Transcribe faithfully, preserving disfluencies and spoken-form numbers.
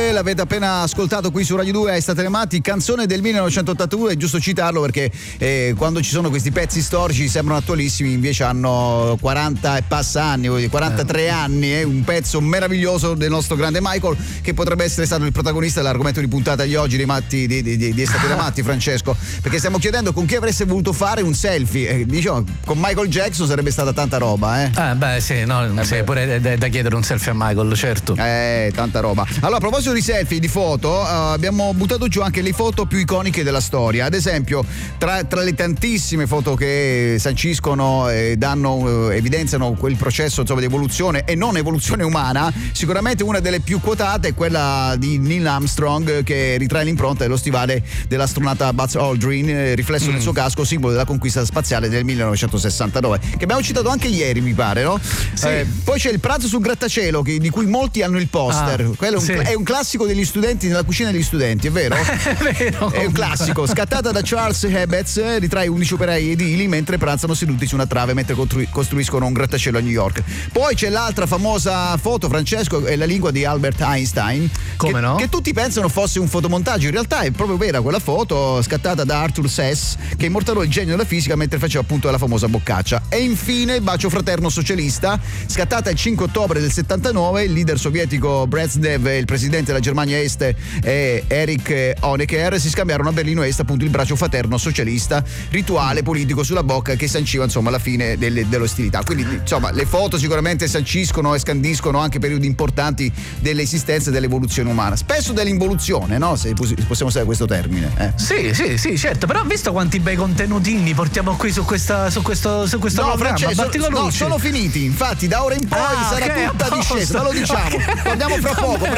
due, l'avete appena ascoltato qui su Radio due ai Stati Amati, canzone del millenovecentottantadue, è giusto citarlo perché eh, quando ci sono questi pezzi storici sembrano attualissimi, invece hanno quaranta e passa anni, quarantatré eh. anni, è un pezzo meraviglioso del nostro grande Michael, che potrebbe essere stato il protagonista dell'argomento di puntata di oggi dei matti di, di, di, di Estate Matti, Francesco, perché stiamo chiedendo con chi avreste voluto fare un selfie, eh, diciamo con Michael Jackson sarebbe stata tanta roba, eh? Eh beh sì, no, eh sì, pure da, da chiedere un selfie a Michael, certo. Eh, tanta roba. Allora, a proposito di selfie, di foto, uh, abbiamo buttato giù anche le foto più iconiche della storia. Ad esempio, tra, tra le tantissime foto che sanciscono e danno, uh, evidenziano quel processo, insomma, di evoluzione e non evoluzione umana, sicuramente una delle più quotate è quella di Neil Armstrong, che ritrae l'impronta dello stivale dell'astronauta Buzz Aldrin, eh, riflesso mm. nel suo casco, simbolo della conquista spaziale del millenovecentosessantanove, che abbiamo citato anche ieri, mi pare, no? Sì. Eh, poi c'è il pranzo sul grattacielo, che, di cui molti hanno il poster. Ah, quello è un, sì. è un classico degli studenti, nella cucina degli studenti, è vero? È vero. È un classico, scattata da Charles Hebets, ritrae undici operai edili mentre pranzano seduti su una trave mentre costruiscono un grattacielo a New York. Poi c'è l'altra famosa foto, Francesco, è la lingua di Albert Einstein. Come che, no? Che tutti pensano fosse un fotomontaggio, in realtà è proprio vera quella foto, scattata da Arthur Sess, che immortalò il genio della fisica mentre faceva appunto la famosa boccaccia. E infine il bacio fraterno socialista, scattata il cinque ottobre del settantanove, il leader sovietico Brezhnev e il presidente della Germania Est eh, Erich Honecker si scambiarono a Berlino Est appunto il bacio fraterno socialista, rituale politico sulla bocca che sanciva insomma la fine delle, delle ostilità. Quindi insomma le foto sicuramente sanciscono e scandiscono anche periodi importanti dell'esistenza e dell'evoluzione umana, spesso dell'involuzione, no? Se possiamo usare questo termine. Eh. Sì, sì, sì, certo, però visto quanti bei contenutini portiamo qui su questa su questo su questo no, programma, Francesco, no, sono finiti, infatti da ora in poi ah, sarà okay, tutta discesa, ma lo diciamo, okay. Torniamo fra poco.